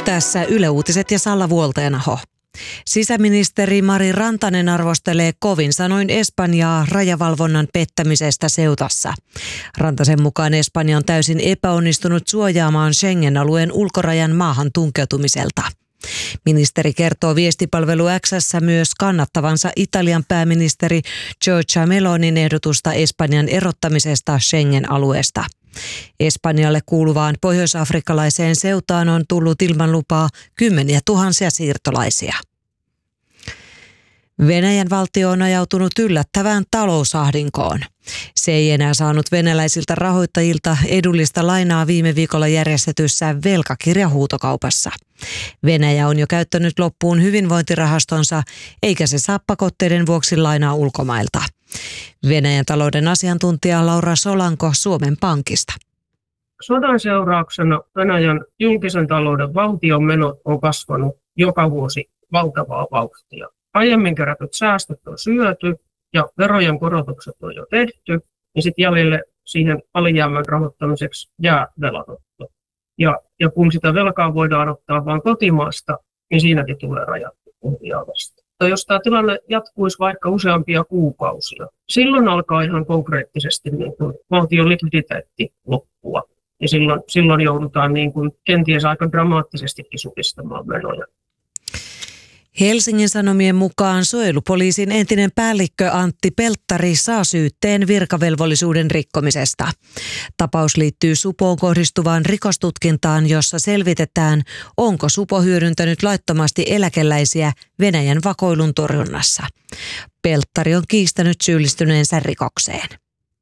Tässä Yle Uutiset ja Salla Vuolteenaho. Sisäministeri Mari Rantanen arvostelee kovin sanoin Espanjaa rajavalvonnan pettämisestä Ceutassa. Rantasen mukaan Espanja on täysin epäonnistunut suojaamaan Schengen-alueen ulkorajan maahan tunkeutumiselta. Ministeri kertoo viestipalvelu X:ssä myös kannattavansa Italian pääministeri Giorgia Melonin ehdotusta Espanjan erottamisesta Schengen-alueesta. Espanjalle kuuluvaan pohjoisafrikkalaiseen Ceutaan on tullut ilman lupaa kymmeniä tuhansia siirtolaisia. Venäjän valtio on ajautunut yllättävään talousahdinkoon. Se ei enää saanut venäläisiltä rahoittajilta edullista lainaa viime viikolla järjestetyssä velkakirjahuutokaupassa. Venäjä on jo käyttänyt loppuun hyvinvointirahastonsa, eikä se saa pakotteiden vuoksi lainaa ulkomailta. Venäjän talouden asiantuntija Laura Solanko Suomen Pankista. Sodan seurauksena Venäjän julkisen talouden valtion menot on kasvanut joka vuosi valtavaa vauhtia. Aiemmin kerätyt säästöt on syöty ja verojen korotukset on jo tehty, niin sitten jäljelle siihen alijäämän rahoittamiseksi jää velanotto. Ja kun sitä velkaa voidaan ottaa vain kotimaasta, niin siinäkin tulee rajattu pohjaa vasta. Jos tämä tilanne jatkuisi vaikka useampia kuukausia, silloin alkaa ihan konkreettisesti niin kuin valtion likviditeetti loppua. Ja silloin joudutaan niin kuin kenties aika dramaattisestikin supistamaan menoja. Helsingin Sanomien mukaan suojelupoliisin entinen päällikkö Antti Pelttari saa syytteen virkavelvollisuuden rikkomisesta. Tapaus liittyy supoon kohdistuvaan rikostutkintaan, jossa selvitetään, onko supo hyödyntänyt laittomasti eläkeläisiä Venäjän vakoilun torjunnassa. Pelttari on kiistänyt syyllistyneensä rikokseen.